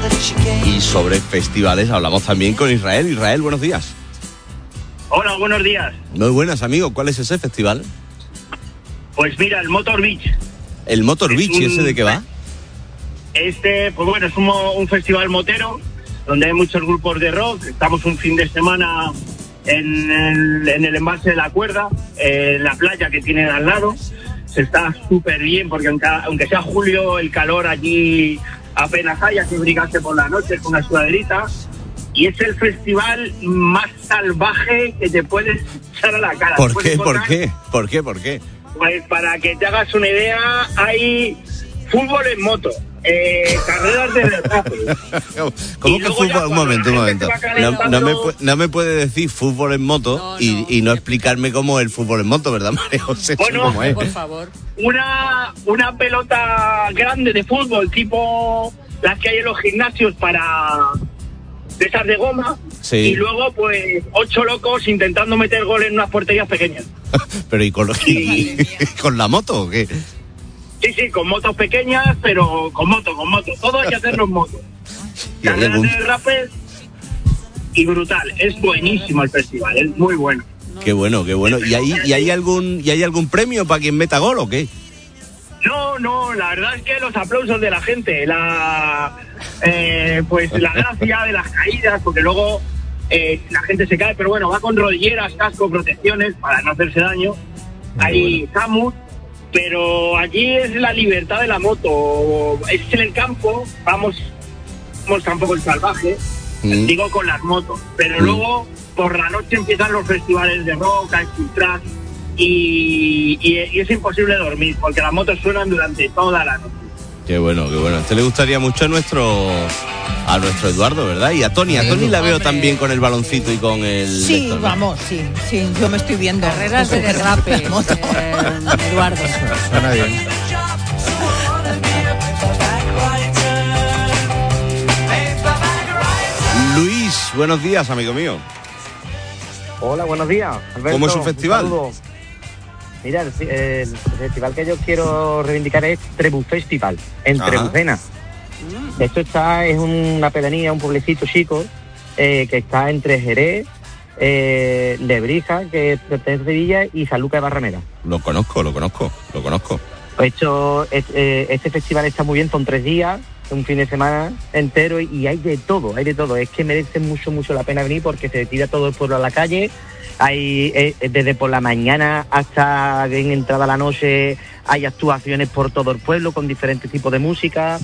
Y sobre festivales hablamos también con Israel. Israel, buenos días. Hola, buenos días. Muy buenas, amigo. ¿Cuál es ese festival? Pues mira, el Motor Beach. ¿El Motor Beach? ¿Y ese de qué va? Pues bueno, es un festival motero donde hay muchos grupos de rock. Estamos un fin de semana en el embalse de la Cuerda, en la playa que tienen al lado. Se está súper bien porque aunque sea julio, el calor allí apenas hay que brigarse por la noche con una sudaderita. Y es el festival más salvaje que te puedes echar a la cara. ¿Por qué? ¿Por qué? Pues para que te hagas una idea, hay fútbol en moto, carreras de derrape. ¿Cómo que fútbol? Un momento. No me puede decir fútbol en moto y no explicarme cómo es el fútbol en moto, ¿verdad, María José? Bueno, ¿Cómo es? Por favor. Una pelota grande de fútbol, tipo las que hay en los gimnasios de esas de goma, sí. Y luego pues 8 locos intentando meter goles en unas porterías pequeñas. Pero ¿y con la moto o qué? Sí, con motos pequeñas, pero con moto. Todo hay que hacerlo en moto. Carreras de derrapes y brutal. Es buenísimo el festival, es muy bueno. Qué bueno. ¿Y hay algún premio para quien meta gol o qué? No, la verdad es que los aplausos de la gente, pues la gracia de las caídas, porque luego la gente se cae, pero bueno, va con rodilleras, casco, protecciones para no hacerse daño. Hay SAMUR, pero allí es la libertad de la moto. Es en el campo, vamos tampoco el salvaje, digo con las motos, pero luego por la noche empiezan los festivales de rock, a filtrar. Y es imposible dormir porque las motos suenan durante toda la noche. Qué bueno. A este le gustaría mucho a nuestro Eduardo, ¿verdad? Y a Tony la veo también con el baloncito y con el... Sí, Héctor, ¿no? vamos, sí, yo me estoy viendo. Carreras de derrape, Eduardo. Suena bien. Luis, buenos días, amigo mío. Hola, buenos días, Alberto. ¿Cómo es su festival? Mira, el festival que yo quiero reivindicar es Trebú Festival, en Trebucena. Esto es una pedanía, un pueblecito chico, que está entre Jerez, Lebrija, que pertenece a Sevilla, y Sanlúcar de Barrameda. Lo conozco. Este festival está muy bien, son 3 días, un fin de semana entero, y hay de todo. Es que merece mucho la pena venir porque se tira todo el pueblo a la calle. Hay desde por la mañana hasta en entrada a la noche hay actuaciones por todo el pueblo con diferentes tipos de música,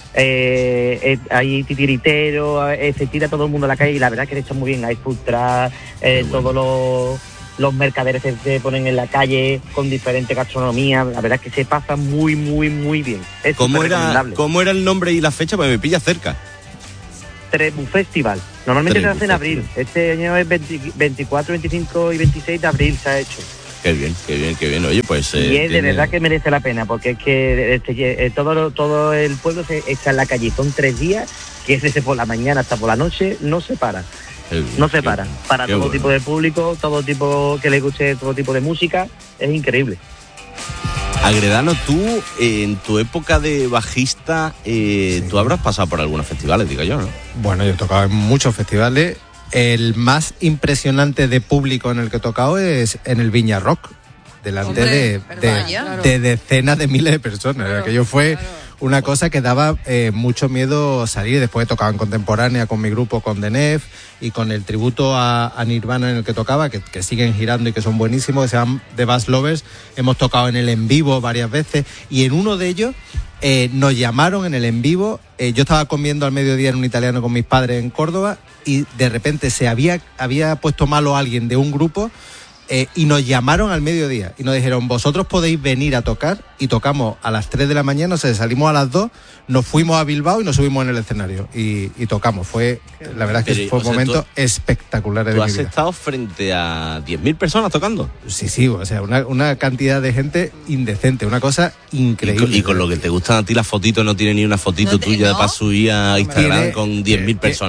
hay titiriteros, se tira todo el mundo a la calle y la verdad que se está muy bien. Hay food truck, todos los mercaderes se ponen en la calle con diferentes gastronomías. La verdad que se pasa muy bien. Es ¿Cómo recomendable. era el nombre y la fecha? Pues me pilla cerca. Trebú Festival. Normalmente se hace en abril. Este año es 24, 25 y 26 de abril se ha hecho. Qué bien. Oye, pues... De verdad que merece la pena, porque es que todo el pueblo está en la calle. Son 3 días, que es desde por la mañana hasta por la noche, no se para. Para todo tipo de público, todo tipo que le guste, todo tipo de música. Es increíble. Agredano, tú, en tu época de bajista, tú habrás pasado por algunos festivales, digo yo, ¿no? Bueno, yo he tocado en muchos festivales. El más impresionante de público en el que he tocado es en el Viña Rock, delante de decenas de miles de personas. Claro, aquello fue una cosa que daba mucho miedo salir. Después he tocado en contemporánea con mi grupo, con The Nef, y con el tributo a Nirvana en el que tocaba, que siguen girando y que son buenísimos, que se llaman The Bass Lovers. Hemos tocado en el en vivo varias veces, y en uno de ellos nos llamaron en el en vivo. Yo estaba comiendo al mediodía en un italiano con mis padres en Córdoba, y de repente se había puesto malo alguien de un grupo, y nos llamaron al mediodía y nos dijeron: vosotros podéis venir a tocar. Y tocamos a las 3 de la mañana, o sea, salimos a las 2, nos fuimos a Bilbao y nos subimos en el escenario y tocamos. La verdad es que fue un momento espectacular de mi vida. ¿Tú has estado frente a 10.000 personas tocando? Sí, o sea, una cantidad de gente indecente, una cosa increíble. Y con lo que te gustan a ti las fotitos, no tiene ni una fotito tuya para subir a Instagram con 10.000 personas.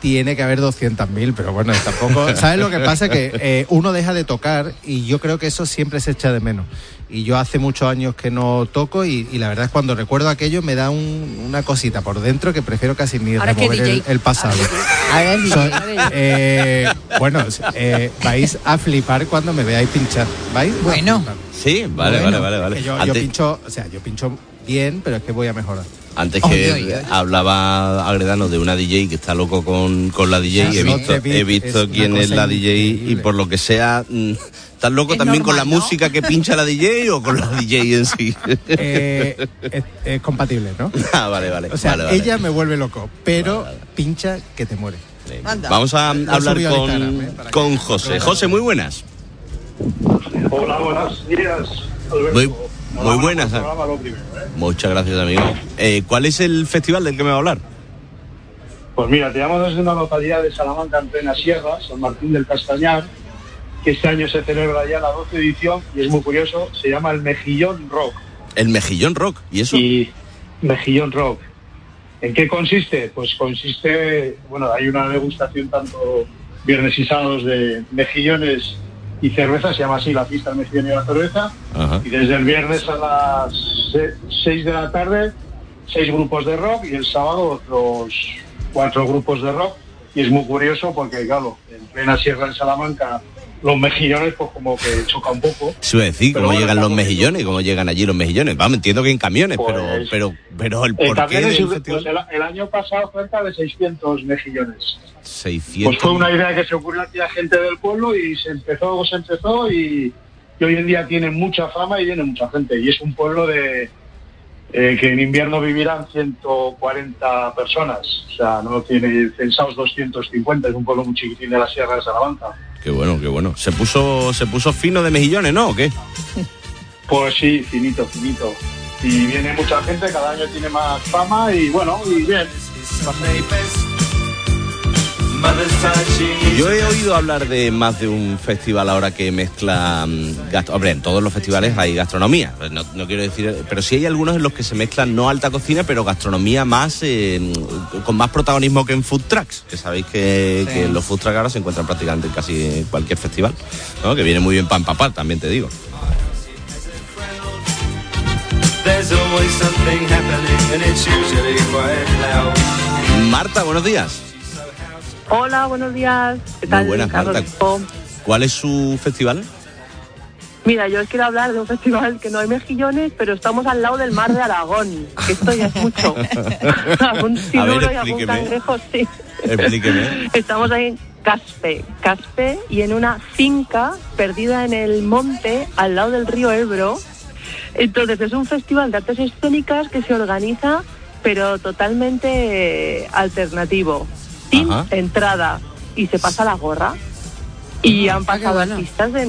tiene que haber 200.000, pero bueno, tampoco... ¿Sabes lo que pasa? Que uno deja de tocar y yo creo que eso siempre se echa de menos. Y yo hace muchos años que no toco y la verdad es que cuando recuerdo aquello me da una cosita por dentro que prefiero casi ni remover el pasado. Bueno, vais a flipar cuando me veáis pinchar. ¿Vais? Bueno. Sí, vale. Yo pincho bien, pero es que voy a mejorar. Antes que hablaba Agredano de una DJ que está loco con la DJ, he visto quién es la DJ y por lo que sea, ¿estás loco también normal, con la música que pincha la DJ o con la DJ en sí? Es compatible, ¿no? Vale. O sea, vale. Ella me vuelve loco, pero pincha que te muere. Vamos a hablar con José. José, muy buenas. Hola, buenos días, Alberto. Muy buenas. Muchas gracias, amigo. ¿Cuál es el festival del que me va a hablar? Pues mira, te llamo desde una localidad de Salamanca, en plena sierra, San Martín del Castañar, que este año se celebra ya la 12ª edición y es muy curioso, se llama el Mejillón Rock. ¿El Mejillón Rock? ¿Y eso? Y Mejillón Rock. ¿En qué consiste? Pues consiste, bueno, hay una degustación tanto viernes y sábados de mejillones y cerveza, se llama así la fiesta del mejillón y la cerveza. Ajá. Y desde el viernes a las 6 de la tarde 6 grupos de rock y el sábado otros 4 grupos de rock. Y es muy curioso porque, claro, en plena sierra de Salamanca los mejillones pues como que choca un poco. Se iba a decir, ¿cómo llegan los mejillones? ¿Cómo llegan allí los mejillones? Vamos, entiendo que en camiones, pues, pero el porqué del festival... Pues el año pasado cerca de 600 mejillones. 600. Pues fue una idea que se ocurrió aquí a gente del pueblo y se empezó y hoy en día tiene mucha fama y viene mucha gente. Y es un pueblo de que en invierno vivirán 140 personas. O sea, no tiene censados 250, es un pueblo muy chiquitín de la Sierra de Salamanca. Qué bueno, qué bueno. Se puso fino de mejillones, ¿no? ¿O qué? Pues sí, finito. Y viene mucha gente, cada año tiene más fama y bueno, y bien. Yo he oído hablar de más de un festival ahora que mezcla hombre, en todos los festivales hay gastronomía, no quiero decir, pero sí hay algunos en los que se mezclan no alta cocina, pero gastronomía más con más protagonismo que en food trucks, que sabéis que los food trucks ahora se encuentran prácticamente en casi cualquier festival, ¿no? Que viene muy bien para empapar, también te digo. Marta, buenos días. Hola, buenos días. ¿Qué tal? Muy buenas, Marta. ¿Cuál es su festival? Mira, yo os quiero hablar de un festival que no hay mejillones, pero estamos al lado del mar de Aragón, que esto ya es mucho. Algún siluro y algún cangrejo, sí. Explíqueme. Estamos ahí en Caspe, y en una finca perdida en el monte, al lado del río Ebro. Entonces es un festival de artes escénicas que se organiza, pero totalmente alternativo. Sin entrada y se pasa la gorra y han pasado artistas de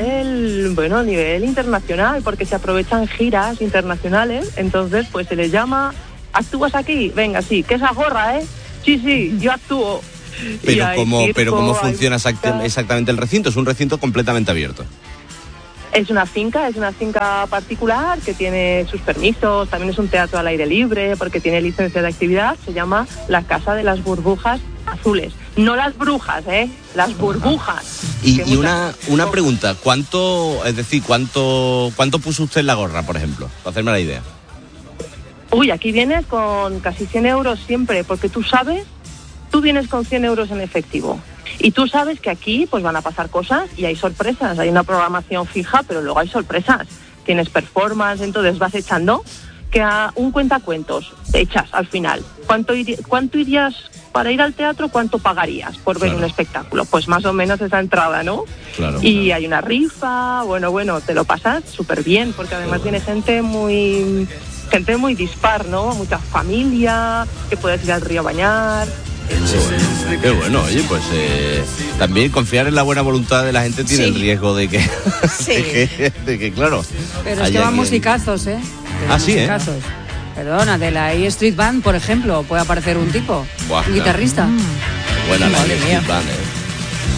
nivel internacional porque se aprovechan giras internacionales, entonces pues se les llama, ¿actúas aquí? Venga, sí, ¿qué es la gorra, Sí, yo actúo. Pero ¿cómo funciona exactamente el recinto? Es un recinto completamente abierto. Es una finca particular que tiene sus permisos, también es un teatro al aire libre porque tiene licencia de actividad, se llama La Casa de las Burbujas Azules. No las brujas, las burbujas. Y una pregunta, ¿cuánto puso usted en la gorra, por ejemplo? Para hacerme la idea. Uy, aquí vienes con casi 100 euros siempre, porque tú vienes con 100 euros en efectivo. Y tú sabes que aquí pues van a pasar cosas y hay sorpresas, hay una programación fija, pero luego hay sorpresas. Tienes performance, entonces vas echando que a un cuentacuentos echas al final. ¿Cuánto irías para ir al teatro? ¿Cuánto pagarías por ver un espectáculo? Pues más o menos esa entrada, ¿no? Claro. Y hay una rifa, bueno, te lo pasas súper bien, porque además viene gente muy dispar, ¿no? Mucha familia, que puedes ir al río a bañar. Qué bueno, oye, pues también confiar en la buena voluntad de la gente tiene el riesgo de que, de que claro. Pero es que van musicazos, musicazos. Perdona, de la E Street Band, por ejemplo, puede aparecer un tipo, un guitarrista. Buena la E Street Band,